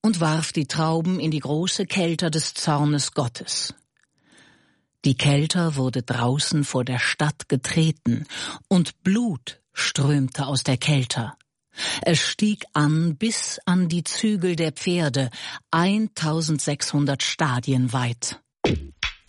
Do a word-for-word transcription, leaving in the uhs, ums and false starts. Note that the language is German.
und warf die Trauben in die große Kelter des Zornes Gottes. Die Kelter wurde draußen vor der Stadt getreten, und Blut strömte aus der Kelter. Es stieg an bis an die Zügel der Pferde, eintausendsechshundert Stadien weit.